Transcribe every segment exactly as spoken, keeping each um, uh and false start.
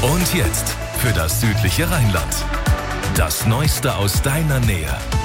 Und jetzt für das südliche Rheinland. Das Neueste aus deiner Nähe.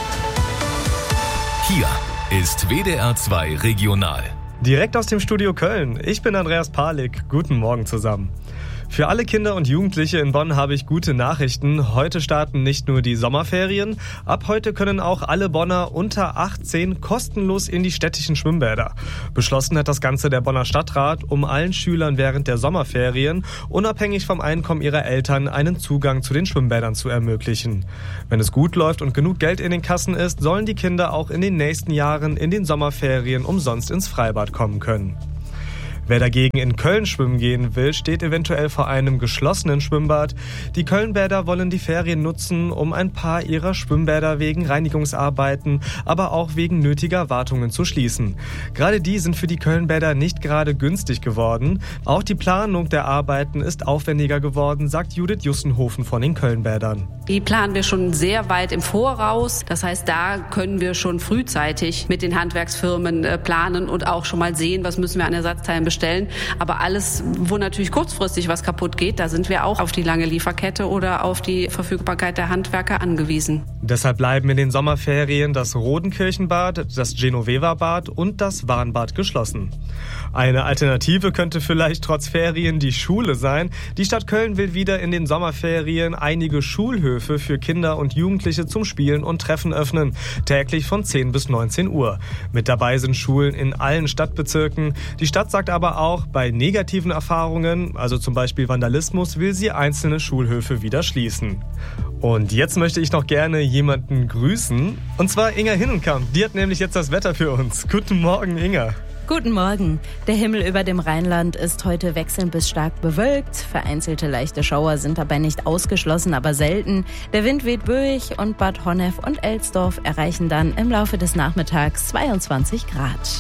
Hier ist W D R zwei Regional. Direkt aus dem Studio Köln. Ich bin Andreas Palik. Guten Morgen zusammen. Für alle Kinder und Jugendliche in Bonn habe ich gute Nachrichten. Heute starten nicht nur die Sommerferien. Ab heute können auch alle Bonner unter achtzehn kostenlos in die städtischen Schwimmbäder. Beschlossen hat das Ganze der Bonner Stadtrat, um allen Schülern während der Sommerferien, unabhängig vom Einkommen ihrer Eltern, einen Zugang zu den Schwimmbädern zu ermöglichen. Wenn es gut läuft und genug Geld in den Kassen ist, sollen die Kinder auch in den nächsten Jahren in den Sommerferien umsonst ins Freibad kommen können. Wer dagegen in Köln schwimmen gehen will, steht eventuell vor einem geschlossenen Schwimmbad. Die Kölnbäder wollen die Ferien nutzen, um ein paar ihrer Schwimmbäder wegen Reinigungsarbeiten, aber auch wegen nötiger Wartungen zu schließen. Gerade die sind für die Kölnbäder nicht gerade günstig geworden. Auch die Planung der Arbeiten ist aufwendiger geworden, sagt Judith Jussenhofen von den Kölnbädern. Die planen wir schon sehr weit im Voraus. Das heißt, da können wir schon frühzeitig mit den Handwerksfirmen planen und auch schon mal sehen, was müssen wir an Ersatzteilen bestellen. Stellen. Aber alles, wo natürlich kurzfristig was kaputt geht, da sind wir auch auf die lange Lieferkette oder auf die Verfügbarkeit der Handwerker angewiesen. Deshalb bleiben in den Sommerferien das Rodenkirchenbad, das Genoveva-Bad und das Warnbad geschlossen. Eine Alternative könnte vielleicht trotz Ferien die Schule sein. Die Stadt Köln will wieder in den Sommerferien einige Schulhöfe für Kinder und Jugendliche zum Spielen und Treffen öffnen, täglich von zehn bis neunzehn Uhr. Mit dabei sind Schulen in allen Stadtbezirken. Die Stadt sagt aber auch, bei negativen Erfahrungen, also zum Beispiel Vandalismus, will sie einzelne Schulhöfe wieder schließen. Und jetzt möchte ich noch gerne jemanden grüßen, und zwar Inga Hinnenkamp. Die hat nämlich jetzt das Wetter für uns. Guten Morgen, Inga. Guten Morgen. Der Himmel über dem Rheinland ist heute wechselnd bis stark bewölkt. Vereinzelte leichte Schauer sind dabei nicht ausgeschlossen, aber selten. Der Wind weht böig und Bad Honnef und Elsdorf erreichen dann im Laufe des Nachmittags zweiundzwanzig Grad.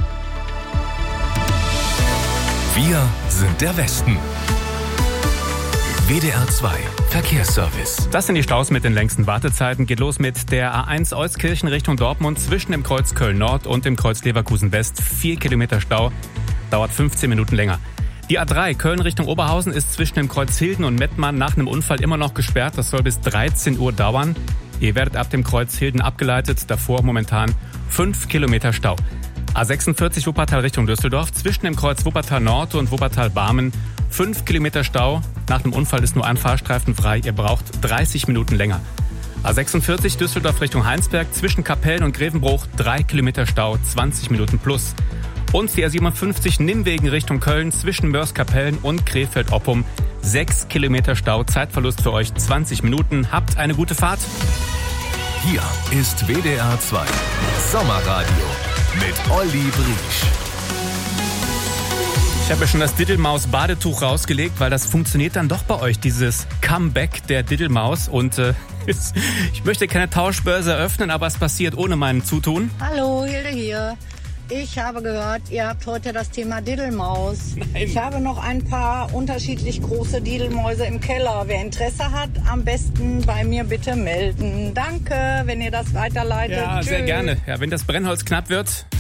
Wir sind der Westen. W D R zwei Verkehrsservice. Das sind die Staus mit den längsten Wartezeiten. Geht los mit der A eins Euskirchen Richtung Dortmund zwischen dem Kreuz Köln-Nord und dem Kreuz Leverkusen-West. Vier Kilometer Stau, dauert fünfzehn Minuten länger. Die A drei Köln Richtung Oberhausen ist zwischen dem Kreuz Hilden und Mettmann nach einem Unfall immer noch gesperrt. Das soll bis dreizehn Uhr dauern. Ihr werdet ab dem Kreuz Hilden abgeleitet. Davor momentan fünf Kilometer Stau. A sechsundvierzig Wuppertal Richtung Düsseldorf zwischen dem Kreuz Wuppertal Nord und Wuppertal Barmen. fünf Kilometer Stau. Nach dem Unfall ist nur ein Fahrstreifen frei. Ihr braucht dreißig Minuten länger. A sechsundvierzig Düsseldorf Richtung Heinsberg zwischen Kapellen und Grevenbruch. drei Kilometer Stau, zwanzig Minuten plus. Und die A siebenundfünfzig Nimmwegen Richtung Köln zwischen Mörs-Kapellen und Krefeld-Oppum. sechs Kilometer Stau, Zeitverlust für euch zwanzig Minuten. Habt eine gute Fahrt. Hier ist W D R zwei Sommerradio mit Olli Briesch. Ich habe ja schon das Diddelmaus-Badetuch rausgelegt, weil das funktioniert dann doch bei euch, dieses Comeback der Diddelmaus. Und äh, ich möchte keine Tauschbörse eröffnen, aber es passiert ohne mein Zutun. Hallo, Hilde hier. Ich habe gehört, ihr habt heute das Thema Diddelmaus. Nein. Ich habe noch ein paar unterschiedlich große Diddelmäuse im Keller. Wer Interesse hat, am besten bei mir bitte melden. Danke, wenn ihr das weiterleitet. Ja, Tschüss. sehr gerne. Ja, wenn das Brennholz knapp wird,